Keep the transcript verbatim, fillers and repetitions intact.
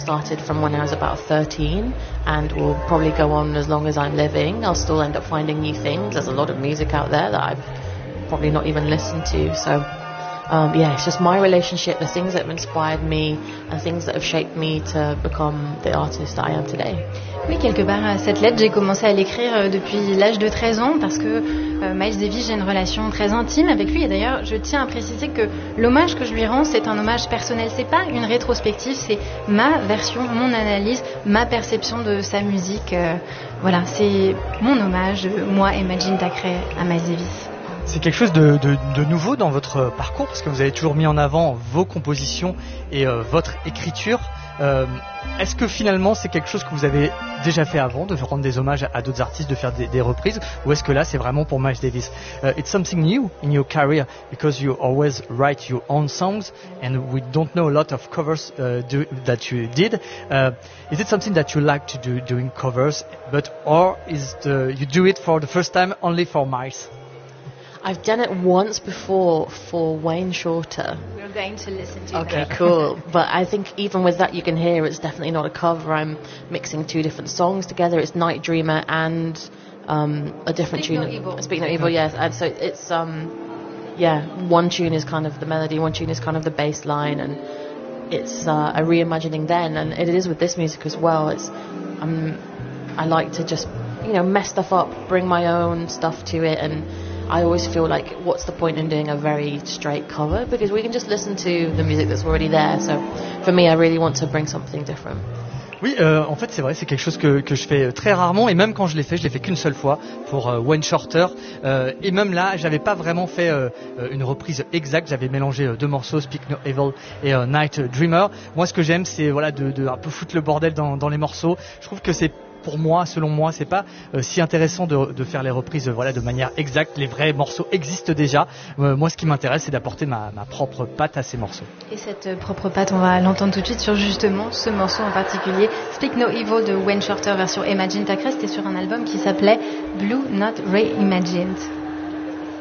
started from when I was about thirteen and will probably go on as long as I'm living. I'll still end up finding new things. There's a lot of music out there that I've probably not even listened to. So, um, yeah, it's just my relationship, the things that have inspired me and things that have shaped me to become the artist I am today. Oui, quelque part, cette lettre, j'ai commencé à l'écrire depuis l'âge de treize ans parce que euh, Miles Davis, j'ai une relation très intime avec lui. Et d'ailleurs, je tiens à préciser que l'hommage que je lui rends, c'est un hommage personnel. C'est pas une rétrospective, c'est ma version, mon analyse, ma perception de sa musique. Euh, voilà, c'est mon hommage, moi, Imagine Thackeray, à Miles Davis. C'est quelque chose de, de, de nouveau dans votre parcours parce que vous avez toujours mis en avant vos compositions et euh, votre écriture. Euh, est-ce que finalement c'est quelque chose que vous avez déjà fait avant, de rendre des hommages à, à d'autres artistes, de faire des, des reprises, ou est-ce que là c'est vraiment pour Miles Davis? uh, It's something new in your career because you always write your own songs and we don't know a lot of covers uh, do, that you did. Uh, is it something that you like to do, doing covers, but or is the, you do it for the first time only for Miles? I've done it once before for Wayne Shorter. We're going to listen to Okay, that. cool. But I think even with that, you can hear it's definitely not a cover. I'm mixing two different songs together. It's Night Dreamer and um, a different Speak tune. No Evil. Speak No Evil, yes. And so it's, um, yeah, one tune is kind of the melody, one tune is kind of the bass line, and it's uh, a reimagining then. And it is with this music as well. It's um, I like to just, you know, mess stuff up, bring my own stuff to it, and I always feel like, what's the point in doing a very straight cover? Because we can just listen to the music that's already there. So for me, I really want to bring something different. Oui, euh, en fait, c'est vrai, c'est quelque chose que, que je fais très rarement, et même quand je l'ai fait, je l'ai fait qu'une seule fois pour euh, Wayne Shorter. Euh, et même là, j'avais pas vraiment fait euh, une reprise exacte. J'avais mélangé euh, deux morceaux, Speak No Evil et euh, Night Dreamer. Moi, ce que j'aime, c'est voilà de, de un peu foutre le bordel dans, dans les morceaux. Je trouve que c'est pour moi, selon moi, c'est pas euh, si intéressant de, de faire les reprises euh, voilà, de manière exacte. Les vrais morceaux existent déjà. Euh, moi, ce qui m'intéresse, c'est d'apporter ma, ma propre patte à ces morceaux. Et cette euh, propre patte, on va l'entendre tout de suite sur justement ce morceau en particulier. Speak No Evil de Wayne Shorter version Imagine Thackeray. C'était sur un album qui s'appelait Blue Not Reimagined.